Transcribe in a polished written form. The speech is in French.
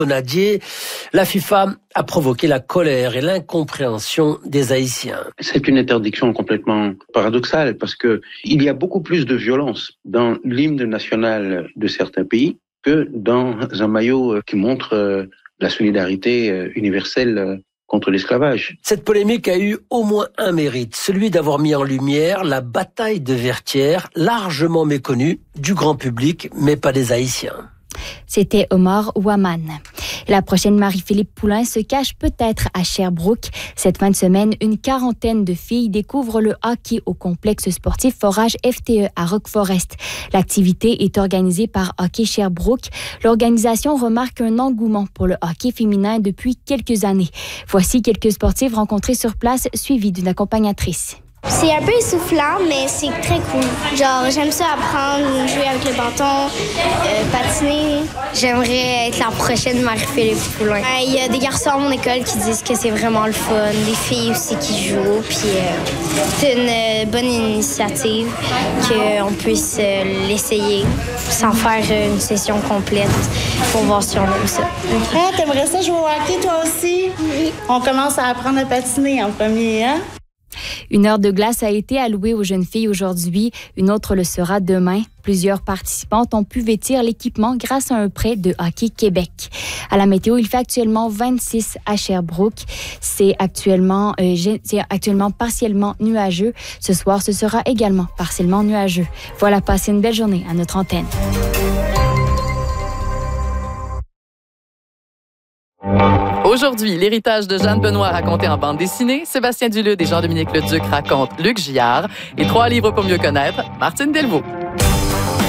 Nadier, la FIFA a provoqué la colère et l'incompréhension des Haïtiens. C'est une interdiction complètement paradoxale parce que il y a beaucoup plus de violence dans l'hymne national de certains pays que dans un maillot qui montre la solidarité universelle contre l'esclavage. Cette polémique a eu au moins un mérite, celui d'avoir mis en lumière la bataille de Vertières, largement méconnue du grand public, mais pas des Haïtiens. C'était Omar Ouaman. La prochaine Marie-Philippe Poulain se cache peut-être à Sherbrooke. Cette fin de semaine, une quarantaine de filles découvrent le hockey au complexe sportif Forage FTE à Rock Forest. L'activité est organisée par Hockey Sherbrooke. L'organisation remarque un engouement pour le hockey féminin depuis quelques années. Voici quelques sportifs rencontrés sur place, suivis d'une accompagnatrice. C'est un peu essoufflant, mais c'est très cool. Genre, j'aime ça apprendre, jouer avec le bâton, patiner. J'aimerais être la prochaine Marie-Philippe Poulain. Il y a des garçons à mon école qui disent que c'est vraiment le fun, des filles aussi qui jouent, puis c'est une bonne initiative qu'on puisse l'essayer sans faire une session complète pour voir si on aime ça. Ah, t'aimerais ça jouer au hockey toi aussi? Oui. On commence à apprendre à patiner en premier, hein? Une heure de glace a été allouée aux jeunes filles aujourd'hui. Une autre le sera demain. Plusieurs participantes ont pu vêtir l'équipement grâce à un prêt de Hockey Québec. À la météo, il fait actuellement 26 à Sherbrooke. C'est actuellement partiellement nuageux. Ce soir, ce sera également partiellement nuageux. Voilà, passez une belle journée à notre antenne. Aujourd'hui, l'héritage de Jeanne Benoît raconté en bande dessinée, Sébastien Dulude et Jean-Dominique Leduc racontent Luc Gillard et 3 livres pour mieux connaître, Martine Delvaux.